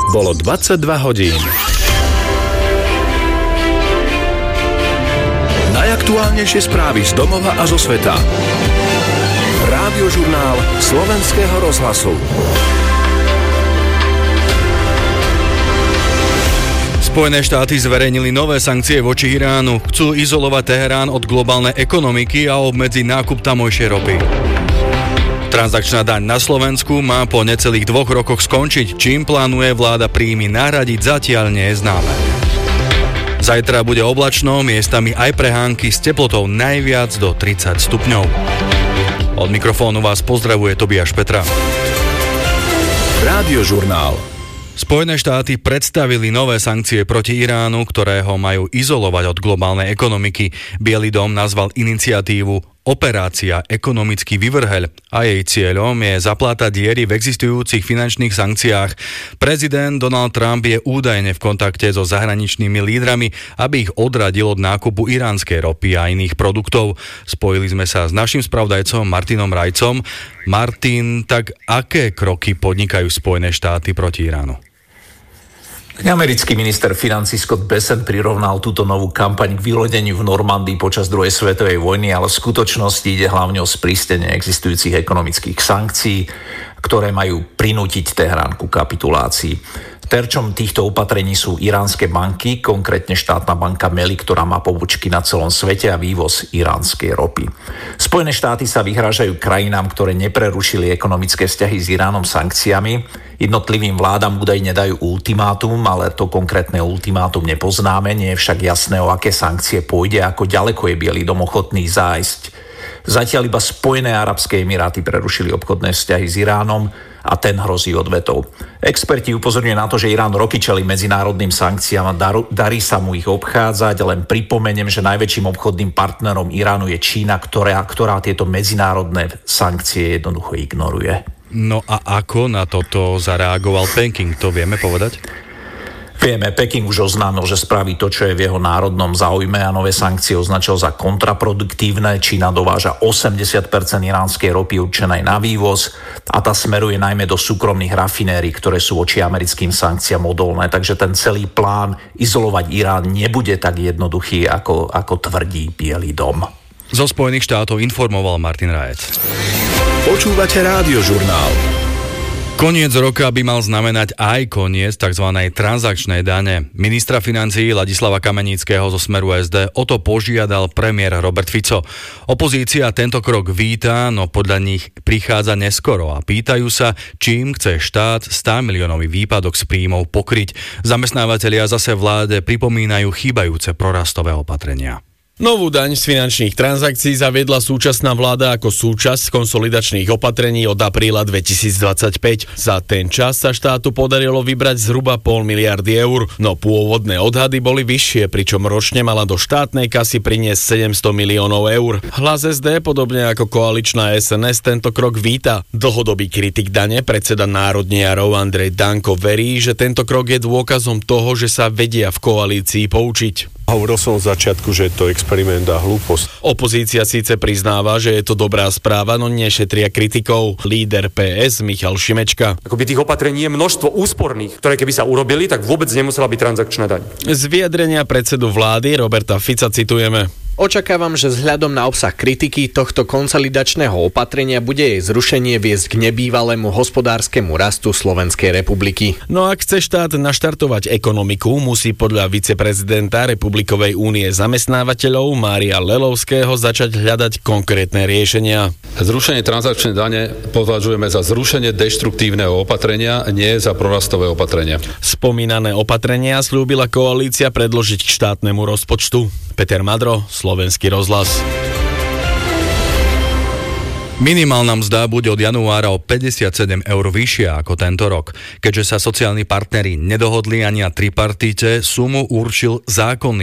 Bolo 22 hodín. Najaktuálnejšie správy z domova a zo sveta. Rádiožurnál Slovenského rozhlasu. Spojené štáty zverejnili nové sankcie voči Iránu. Chcú izolovať Teherán od globálnej ekonomiky a obmedziť nákup tamojšej ropy. Transakčná daň na Slovensku má po necelých 2 rokoch skončiť, čím plánuje vláda príjmy nahradiť, zatiaľ nie je známe. Zajtra bude oblačno, miestami aj prehánky s teplotou najviac do 30 stupňov. Od mikrofónu vás pozdravuje Tobiáš Petra. Rádiožurnál. Spojené štáty predstavili nové sankcie proti Iránu, ktoré ho majú izolovať od globálnej ekonomiky. Bielý dom nazval iniciatívu Operácia ekonomický vyvrheľ a jej cieľom je zaplátať diery v existujúcich finančných sankciách. Prezident Donald Trump je údajne v kontakte so zahraničnými lídrami, aby ich odradil od nákupu iránskej ropy a iných produktov. Spojili sme sa s naším spravodajcom Martinom Rajcom. Martin, tak aké kroky podnikajú Spojené štáty proti Iránu? Americký minister financií Scott Bessent prirovnal túto novú kampaň k vylodeniu v Normandii počas druhej svetovej vojny, ale v skutočnosti ide hlavne o sprísnenie existujúcich ekonomických sankcií, ktoré majú prinútiť Teherán ku kapitulácii. Terčom týchto opatrení sú iránske banky, konkrétne štátna banka Meli, ktorá má pobočky na celom svete a vývoz iránskej ropy. Spojené štáty sa vyhrážajú krajinám, ktoré neprerušili ekonomické vzťahy s Iránom sankciami. Jednotlivým vládam údajne dajú ultimátum, ale to konkrétne ultimátum nepoznáme, nie je však jasné, o aké sankcie pôjde, ako ďaleko je Bielý dom ochotný zájsť. Zatiaľ iba Spojené arabské emiráty prerušili obchodné vzťahy s Iránom a ten hrozí odvetou. Experti upozorňujú na to, že Irán roky čelí medzinárodným sankciám a darí sa mu ich obchádzať. Len pripomeniem, že najväčším obchodným partnerom Iránu je Čína, ktorá tieto medzinárodné sankcie jednoducho ignoruje. No a ako na toto zareagoval Peking, to vieme povedať? Vieme, Peking už oznámil, že spraví to, čo je v jeho národnom záujme a nové sankcie označil za kontraproduktívne. Čína dováža 80% iránskej ropy určenej na vývoz a tá smeruje najmä do súkromných rafinérií, ktoré sú voči americkým sankciám odolné. Takže ten celý plán izolovať Irán nebude tak jednoduchý, ako tvrdí Bielý dom. Zo Spojených štátov informoval Martin Rajec. Počúvate Rádiožurnál. Koniec roka by mal znamenať aj koniec tzv. Transakčnej dane. Ministra financií Ladislava Kamenického zo Smeru SD o to požiadal premiér Robert Fico. Opozícia tento krok víta, no podľa nich prichádza neskoro a pýtajú sa, čím chce štát 100 miliónový výpadok z príjmov pokryť. Zamestnávateľia zase vláde pripomínajú chýbajúce prorastové opatrenia. Novú daň z finančných transakcií zaviedla súčasná vláda ako súčasť konsolidačných opatrení od apríla 2025. Za ten čas sa štátu podarilo vybrať zhruba 0,5 miliardy eur, no pôvodné odhady boli vyššie, pričom ročne mala do štátnej kasy priniesť 700 miliónov eur. Hlas SD, podobne ako koaličná SNS, tento krok víta. Dlhodobý kritik dane, predseda národniarov Andrej Danko verí, že tento krok je dôkazom toho, že sa vedia v koalícii poučiť. Hovoril som od začiatku, že je to experiment a hlúposť. Opozícia síce priznáva, že je to dobrá správa, no nešetria kritikov. Líder PS Michal Šimečka. Akoby tých opatrení je množstvo úsporných, ktoré keby sa urobili, tak vôbec nemusela byť transakčná daň. Z vyjadrenia predsedu vlády Roberta Fica citujeme. Očakávam, že vzhľadom na obsah kritiky tohto konsolidačného opatrenia bude jej zrušenie viesť k nebývalému hospodárskemu rastu Slovenskej republiky. No ak chce štát naštartovať ekonomiku, musí podľa viceprezidenta Republikovej únie zamestnávateľov Mária Lelovského začať hľadať konkrétne riešenia. Zrušenie transakčnej dane považujeme za zrušenie deštruktívneho opatrenia, nie za prorastové opatrenia. Spomínané opatrenia sľúbila koalícia predložiť k štátnemu rozpočtu. Peter Madro, Slovenský rozhlas. Minimálna mzda bude od januára o 57 eur vyššia ako tento rok. Keďže sa sociálni partneri nedohodli ani na tripartite, sumu určil zákonný